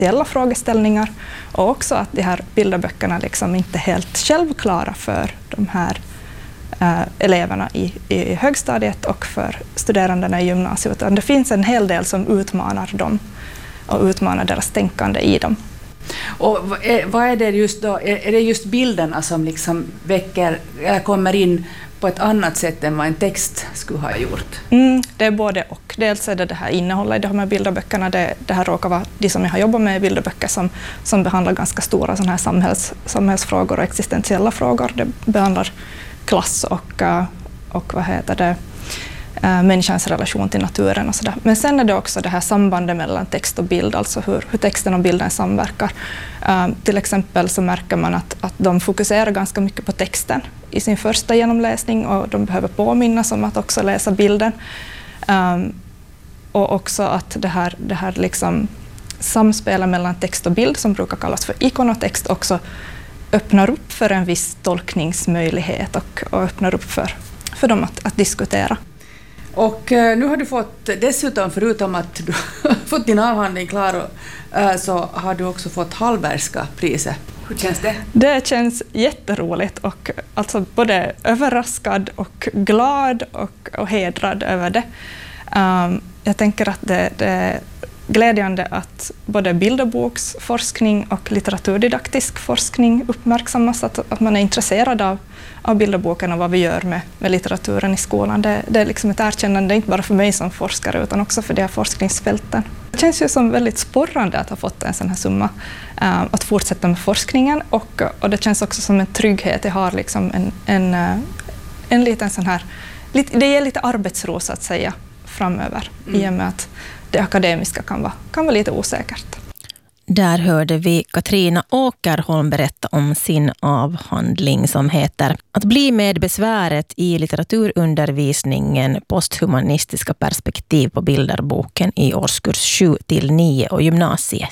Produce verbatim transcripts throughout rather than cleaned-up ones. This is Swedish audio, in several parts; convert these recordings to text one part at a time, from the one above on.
existentiella frågeställningar, och också att de här bilderböckerna liksom inte är helt självklara för de här äh, eleverna i, i högstadiet och för studerandena i gymnasiet. Utan det finns en hel del som utmanar dem och utmanar deras tänkande i dem. Och vad är det just då? Är det just bilderna som liksom väcker eller kommer in på ett annat sätt än vad en text skulle ha gjort? Mm, det är både och. Dels är det det här innehållet i de här bilderböckerna. Det, det här råkar vara de som jag har jobbat med bilderböcker som, som behandlar ganska stora såna här samhälls, samhällsfrågor och existentiella frågor. Det behandlar klass och, och vad heter det, människans relation till naturen och sådär. Men sen är det också det här sambandet mellan text och bild, alltså hur, hur texten och bilden samverkar. Uh, till exempel så märker man att, att de fokuserar ganska mycket på texten i sin första genomläsning, och de behöver påminnas om att också läsa bilden. Um, och också att det här, det här liksom samspelet mellan text och bild, som brukar kallas för ikonotext, också öppnar upp för en viss tolkningsmöjlighet och, och öppnar upp för, för dem att, att diskutera. Och uh, nu har du fått, dessutom förutom att du har fått din avhandling klar, och, uh, så har du också fått Hallbergska priset. Hur känns det? Det känns jätteroligt, och alltså både överraskad och glad och, och hedrad över det. Um, jag tänker att det, det är glädjande att både bilderboksforskning och litteraturdidaktisk forskning uppmärksammas, att, att man är intresserad av, av bilderboken och vad vi gör med, med litteraturen i skolan. Det, det är liksom ett erkännande, inte bara för mig som forskare utan också för de här forskningsfälten. Det känns ju som väldigt sporrande att ha fått en sån här summa, äh, att fortsätta med forskningen, och, och det känns också som en trygghet. Jag har liksom en, en, en liten sån här, det ger lite arbetsro så att säga framöver, mm. i och med att det akademiska kan vara, kan vara lite osäkert. Där hörde vi Katrina Åkerholm berätta om sin avhandling som heter Att bli med besväret i litteraturundervisningen, posthumanistiska perspektiv på bilderboken i årskurs sju till nio och gymnasiet.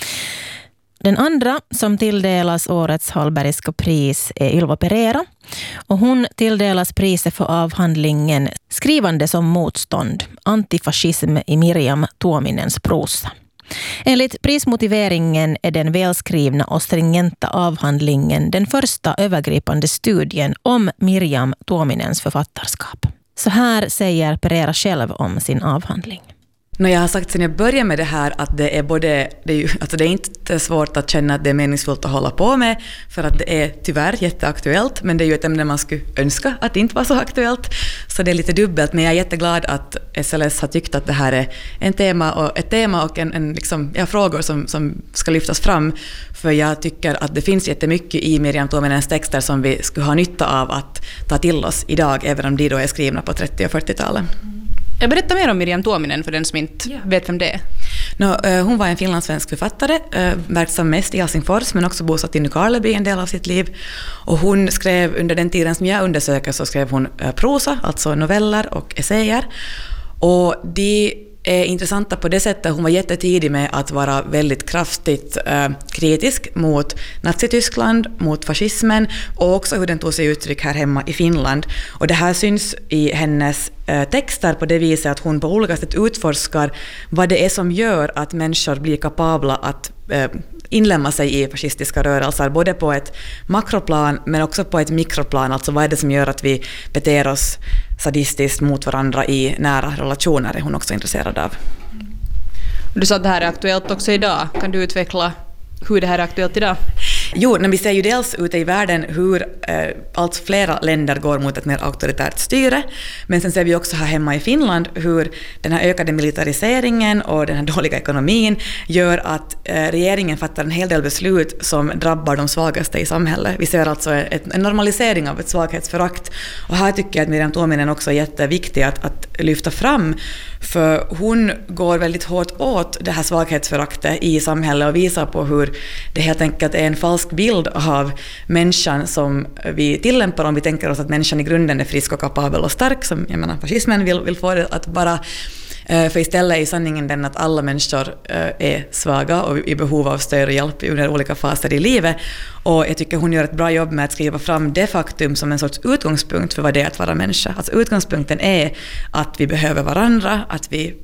Den andra som tilldelas årets Hallbergska pris är Ylva Pereira, och hon tilldelas priset för avhandlingen Skrivande som motstånd, antifascism i Miriam Tuominens prosa. Enligt prismotiveringen är den välskrivna och stringenta avhandlingen den första övergripande studien om Miriam Tuominens författarskap. Så här säger Pereira själv om sin avhandling. No, jag har sagt sen jag började med det här att det är både, det är, ju, alltså det är inte svårt att känna att det är meningsfullt att hålla på med, för att det är tyvärr jätteaktuellt, men det är ju ett ämne man skulle önska att det inte var så aktuellt, så det är lite dubbelt. Men jag är jätteglad att S L S har tyckt att det här är en tema och, ett tema och en, en liksom, ja, frågor som, som ska lyftas fram, för jag tycker att det finns jättemycket i Miriam Tuominens texter som vi skulle ha nytta av att ta till oss idag, även om de då är skrivna på trettio- och fyrtiotalet. Jag berättar mer om Miriam Tuominen för den som inte yeah. vet vem det är. No, hon var en finlandssvensk författare, verksam mest i Helsingfors men också bosatt i Nykarleby en del av sitt liv. Och hon skrev, under den tiden som jag undersöker, så skrev hon prosa, alltså noveller och essäer. Och de är intressanta på det sättet. Hon var jättetidig med att vara väldigt kraftigt eh, kritisk mot Nazityskland, mot fascismen, och också hur den tog sig uttryck här hemma i Finland. Och det här syns i hennes eh, texter på det viset att hon på olika sätt utforskar vad det är som gör att människor blir kapabla att eh, inlämna sig i fascistiska rörelser, både på ett makroplan men också på ett mikroplan. Alltså vad är det som gör att vi beter oss sadistiskt mot varandra i nära relationer, är hon också intresserad av. Du sa att det här är aktuellt också idag. Kan du utveckla hur det här är aktuellt idag? Jo, när vi ser ju dels ute i världen hur eh, allt flera länder går mot ett mer auktoritärt styre, men sen ser vi också här hemma i Finland hur den här ökade militariseringen och den här dåliga ekonomin gör att eh, regeringen fattar en hel del beslut som drabbar de svagaste i samhället. Vi ser alltså ett, en normalisering av ett svaghetsförakt, och här tycker jag att Miriam Tuominen också är jätteviktig att, att lyfta fram, för hon går väldigt hårt åt det här svaghetsföraktet i samhället och visar på hur det helt enkelt är en falsk bild av människan som vi tillämpar om vi tänker oss att människan i grunden är frisk och kapabel och stark, som jag menar, fascismen vill, vill få det att bara. För istället är sanningen den att alla människor är svaga och i behov av stöd och hjälp under olika faser i livet. Och jag tycker hon gör ett bra jobb med att skriva fram det faktum som en sorts utgångspunkt för vad det är att vara människa. Alltså utgångspunkten är att vi behöver varandra, att vi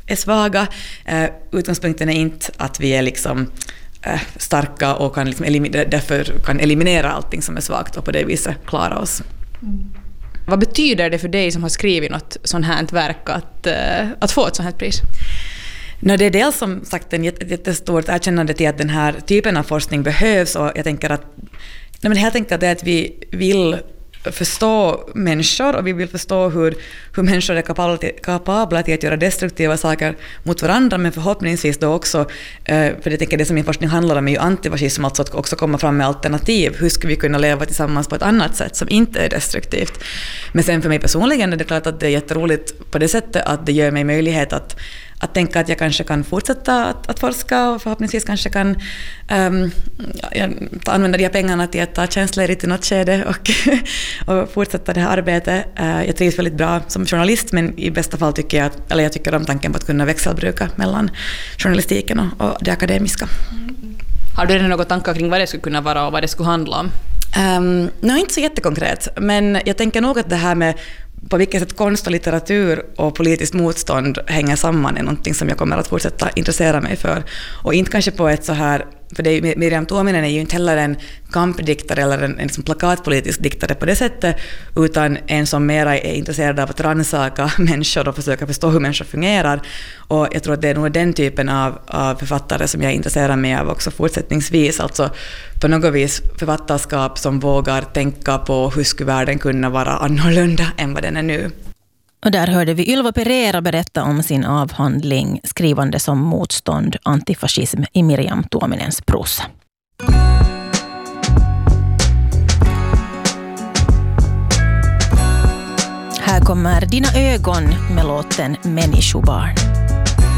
är svaga. Uh, utgångspunkten är inte att vi är liksom uh, starka och kan liksom elim- därför kan eliminera allting som är svagt och på det viset klara oss. Mm. Vad betyder det för dig som har skrivit något sånt här verk att, uh, att få ett sånt här pris? No, det är dels som sagt en jättestort erkännande till att den här typen av forskning behövs, och jag tänker att nej, men helt enkelt det är att vi vill förstå människor och vi vill förstå hur, hur människor är kapabla till, kapabla till att göra destruktiva saker mot varandra, men förhoppningsvis då också, för jag tänker det som min forskning handlar om är ju antifascism, alltså att också komma fram med alternativ. Hur ska vi kunna leva tillsammans på ett annat sätt som inte är destruktivt? Men sen för mig personligen är det klart att det är jätteroligt på det sättet att det gör mig möjlighet att att tänka att jag kanske kan fortsätta att, att forska och förhoppningsvis kanske kan um, ja, använda de här pengarna till att ta tjänstledigt i något skede och, och fortsätta det här arbetet. Uh, jag trivs väldigt bra som journalist, men i bästa fall tycker jag, att, eller jag tycker om tanken på att kunna växelbruka mellan journalistiken och, och det akademiska. Har du redan några tankar kring vad det skulle kunna vara och vad det skulle handla om? Um, no, inte så jättekonkret, men jag tänker nog att det här med på vilket sätt konst och litteratur och politiskt motstånd hänger samman är någonting som jag kommer att fortsätta intressera mig för. Och inte kanske på ett så här, för det är, Miriam Tuominen är ju inte heller en kampdiktare eller en, en liksom plakatpolitisk diktare på det sättet, utan en som mera är intresserad av att rannsaka människor och försöka förstå hur människor fungerar. Och jag tror att det är nog den typen av, av författare som jag intresserar mig av också fortsättningsvis. Alltså på något vis författarskap som vågar tänka på hur skulle världen kunna vara annorlunda än vad den är nu. Och där hörde vi Ylva Pereira berätta om sin avhandling Skrivande som motstånd, antifascism i Miriam Tuominens prosa. Här kommer Dina ögon med låten Människobarn.